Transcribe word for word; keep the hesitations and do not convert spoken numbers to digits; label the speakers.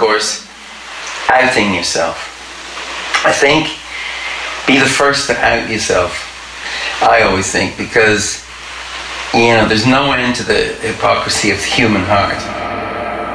Speaker 1: course, outing yourself. I think, be the first to out yourself. I always think, because, you know, there's no end to the hypocrisy of the human heart.